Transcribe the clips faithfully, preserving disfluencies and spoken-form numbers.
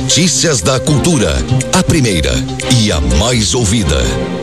Notícias da Cultura, a primeira e a mais ouvida.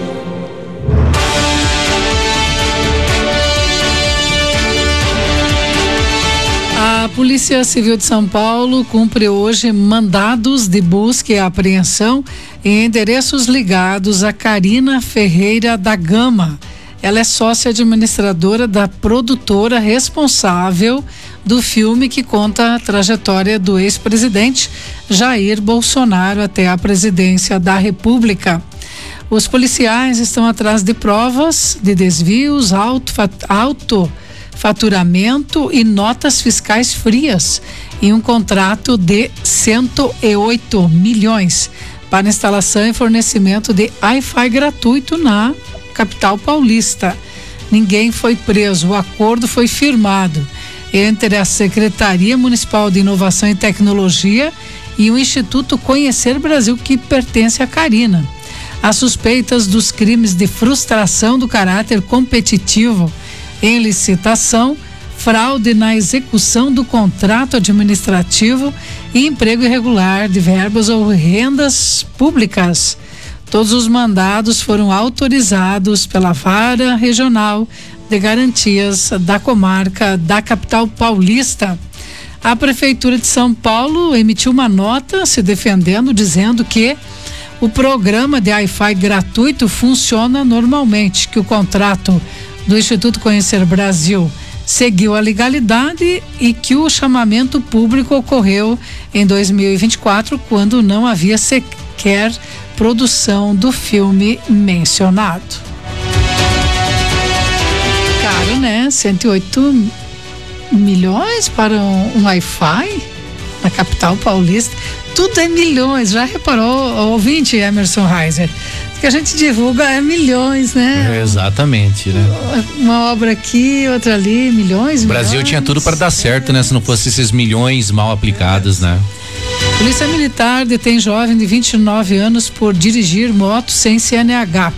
A Polícia Civil de São Paulo cumpre hoje mandados de busca e apreensão em endereços ligados a Carina Ferreira da Gama. Ela é sócia administradora da produtora responsável do filme que conta a trajetória do ex-presidente Jair Bolsonaro até a presidência da República. Os policiais estão atrás de provas de desvios, auto, auto faturamento e notas fiscais frias em um contrato de cento e oito milhões para instalação e fornecimento de Wi-Fi gratuito na capital paulista. Ninguém foi preso, o acordo foi firmado entre a Secretaria Municipal de Inovação e Tecnologia e o Instituto Conhecer Brasil, que pertence à Carina. As suspeitas dos crimes de frustração do caráter competitivo em licitação, fraude na execução do contrato administrativo e emprego irregular de verbas ou rendas públicas. Todos os mandados foram autorizados pela Vara Regional de Garantias da Comarca da capital paulista. A Prefeitura de São Paulo emitiu uma nota se defendendo, dizendo que o programa de Wi-Fi gratuito funciona normalmente, que o contrato do Instituto Conhecer Brasil seguiu a legalidade e que o chamamento público ocorreu em dois mil e vinte e quatro, quando não havia sequer produção do filme mencionado. Caro, né? cento e oito milhões para um, um Wi-Fi na capital paulista. Tudo é milhões. Já reparou, ouvinte Emerson Reiser? Que a gente divulga é milhões, né? É, exatamente, né? Uma obra aqui, outra ali, milhões. O Brasil milhões, tinha tudo para dar certo, né? Se não fosse esses milhões mal aplicados, né? Polícia Militar detém jovem de vinte e nove anos por dirigir moto sem C N H.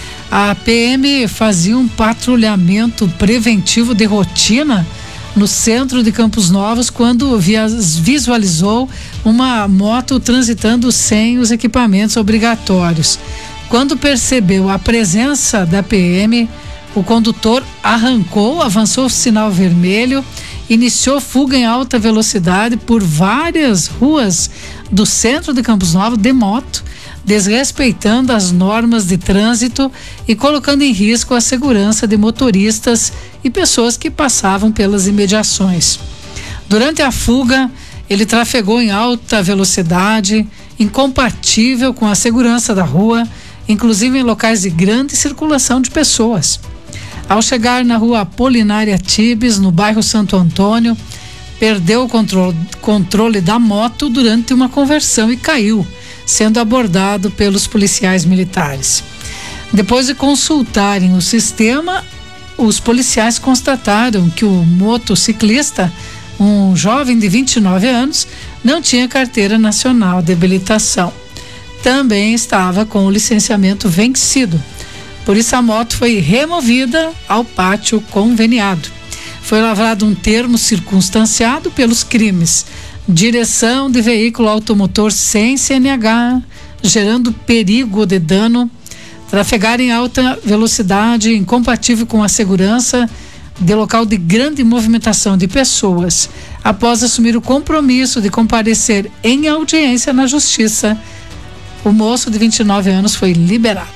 A P M fazia um patrulhamento preventivo de rotina no centro de Campos Novos quando visualizou uma moto transitando sem os equipamentos obrigatórios. Quando percebeu a presença da P M, o condutor arrancou, avançou o sinal vermelho, iniciou fuga em alta velocidade por várias ruas do centro de Campos Novos de moto, desrespeitando as normas de trânsito e colocando em risco a segurança de motoristas e pessoas que passavam pelas imediações. Durante a fuga, ele trafegou em alta velocidade, incompatível com a segurança da rua, inclusive em locais de grande circulação de pessoas. Ao chegar na rua Apolinária Tibes, no bairro Santo Antônio, perdeu o controle, controle da moto durante uma conversão e caiu, sendo abordado pelos policiais militares. Depois de consultarem o sistema, os policiais constataram que o motociclista, um jovem de vinte e nove anos, não tinha carteira nacional de habilitação. Também estava com o licenciamento vencido. Por isso a moto foi removida ao pátio conveniado. Foi lavrado um termo circunstanciado pelos crimes: direção de veículo automotor sem C N H, gerando perigo de dano, trafegar em alta velocidade incompatível com a segurança de local de grande movimentação de pessoas. Após assumir o compromisso de comparecer em audiência na Justiça, o moço de vinte e nove anos foi liberado.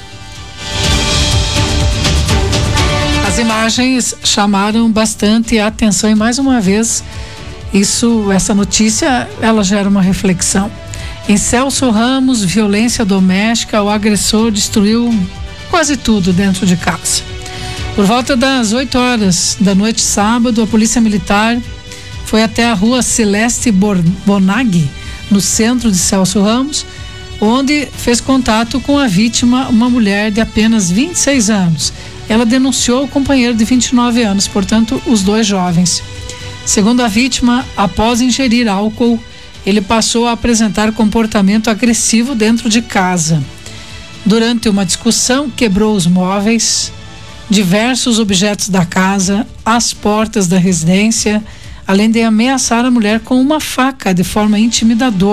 As imagens chamaram bastante a atenção e, mais uma vez, isso, essa notícia, ela gera uma reflexão. Em Celso Ramos, violência doméstica, o agressor destruiu quase tudo dentro de casa. Por volta das oito horas da noite sábado, a Polícia Militar foi até a rua Celeste Bonag, no centro de Celso Ramos, onde fez contato com a vítima, uma mulher de apenas vinte e seis anos. Ela denunciou o companheiro de vinte e nove anos, portanto, os dois jovens. Segundo a vítima, após ingerir álcool, ele passou a apresentar comportamento agressivo dentro de casa. Durante uma discussão, quebrou os móveis, diversos objetos da casa, as portas da residência, além de ameaçar a mulher com uma faca de forma intimidadora.